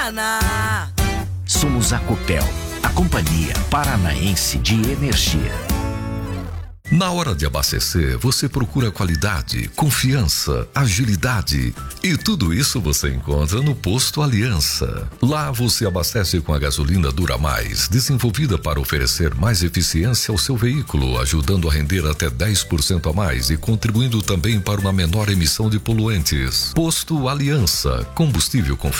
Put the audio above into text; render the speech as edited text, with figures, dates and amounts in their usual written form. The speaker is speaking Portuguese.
Somos a Copel, a Companhia Paranaense de Energia. Na hora de abastecer, você procura qualidade, confiança, agilidade. E tudo isso você encontra no Posto Aliança. Lá você abastece com a gasolina Dura Mais, desenvolvida para oferecer mais eficiência ao seu veículo, ajudando a render até 10% a mais e contribuindo também para uma menor emissão de poluentes. Posto Aliança, combustível confiável.